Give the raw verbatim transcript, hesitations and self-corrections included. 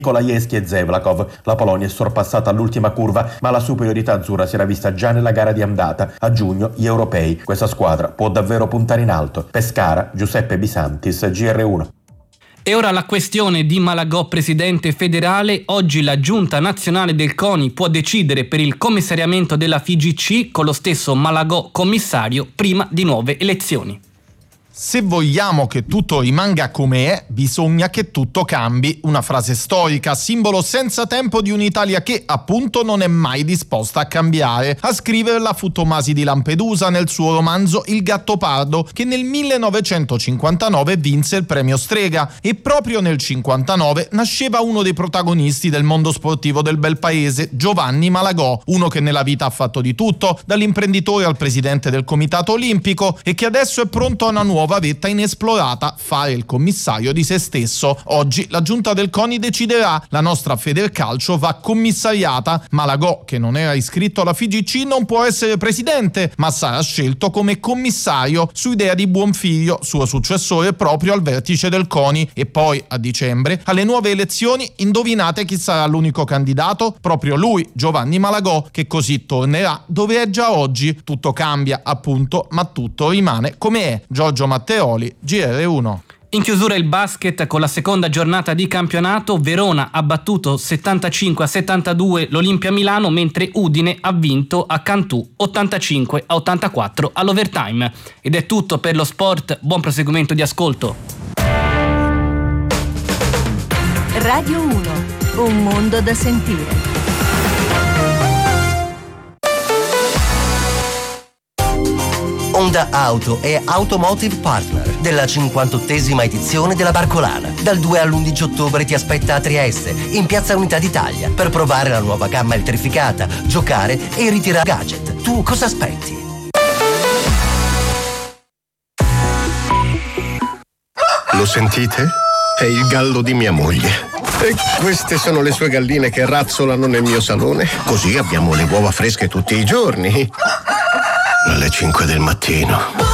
Nikolajewski e Zevlakov. La Polonia è sorpassata all'ultima curva, ma la superiorità azzurra si era vista già nella gara di andata. A giugno gli europei. Questa squadra può davvero puntare in alto. Pescara, Giuseppe Bisantis, G R uno. E ora la questione di Malagò, presidente federale. Oggi la giunta nazionale del CONI può decidere per il commissariamento della F I G C con lo stesso Malagò commissario prima di nuove elezioni. Se vogliamo che tutto rimanga come è, bisogna che tutto cambi. Una frase storica, simbolo senza tempo di un'Italia che, appunto, non è mai disposta a cambiare. A scriverla fu Tomasi di Lampedusa nel suo romanzo Il Gattopardo, che nel millenovecentocinquantanove vinse il premio Strega, e proprio nel cinquantanove nasceva uno dei protagonisti del mondo sportivo del bel paese, Giovanni Malagò, uno che nella vita ha fatto di tutto, dall'imprenditore al presidente del Comitato Olimpico, e che adesso è pronto a una nuova vetta inesplorata, fare il commissario di se stesso. Oggi la giunta del CONI deciderà, la nostra Federcalcio va commissariata. Malagò, che non era iscritto alla F I G C, non può essere presidente, ma sarà scelto come commissario su idea di Buonfiglio, suo successore proprio al vertice del CONI. E poi, a dicembre, alle nuove elezioni, indovinate chi sarà l'unico candidato? Proprio lui, Giovanni Malagò, che così tornerà dove è già oggi. Tutto cambia, appunto, ma tutto rimane come è. Giorgio Matteoli, G R uno. In chiusura il basket con la seconda giornata di campionato. Verona ha battuto settantacinque a settantadue l'Olimpia Milano, mentre Udine ha vinto a Cantù ottantacinque a ottantaquattro all'overtime. Ed è tutto per lo sport, buon proseguimento di ascolto. Radio uno, un mondo da sentire. Honda Auto è Automotive Partner della cinquantottesima edizione della Barcolana. Dal due all'undici ottobre ti aspetta a Trieste, in Piazza Unità d'Italia, per provare la nuova gamma elettrificata, giocare e ritirare gadget. Tu cosa aspetti? Lo sentite? È il gallo di mia moglie. E queste sono le sue galline che razzolano nel mio salone. Così abbiamo le uova fresche tutti i giorni. Alle cinque del mattino.